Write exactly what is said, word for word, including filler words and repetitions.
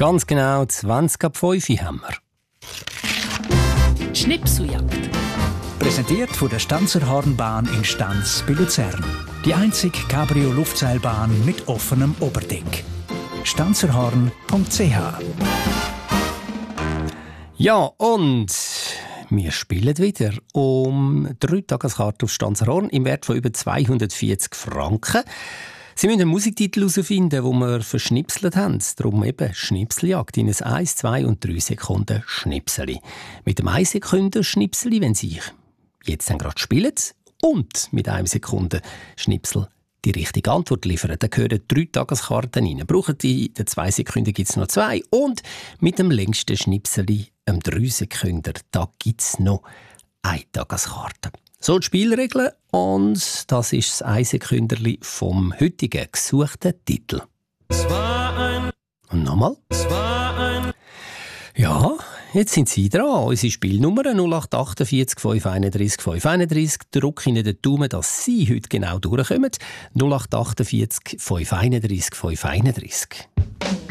Ganz genau, zwanzig ab fünf haben wir. Schnipseljagd. Präsentiert von der Stanzerhornbahn in Stanz bei Luzern. Die einzige Cabrio-Luftseilbahn mit offenem Oberdeck. stanzerhorn punkt c h. Ja, und wir spielen wieder um drei Tageskarten auf Stanzerhorn im Wert von über zweihundertvierzig Franken. Sie müssen einen Musiktitel herausfinden, den wir verschnipselt haben. Darum eben Schnipseljagd in ein eins, zwei und drei Sekunden Schnipseli. Mit dem ein Sekunden Schnipseli, wenn Sie jetzt dann gerade spielen, und mit einem Sekunden Schnipsel die richtige Antwort liefern, dann gehören drei Tageskarten rein. Brauchen die in den zwei Sekunden gibt es noch zwei. Und mit dem längsten Schnipseli, einem drei Sekunden, da gibt es noch eine Tageskarte. So die Spielregeln, und das ist das ein Sekünderli vom heutigen gesuchten Titel. Und nochmal. Ja, jetzt sind Sie dran. Unsere Spielnummer null acht achtundvierzig fünf einunddreißig fünf einunddreißig. Drück Ihnen den Daumen, dass Sie heute genau durchkommen. null acht achtundvierzig fünf einunddreißig fünf einunddreißig.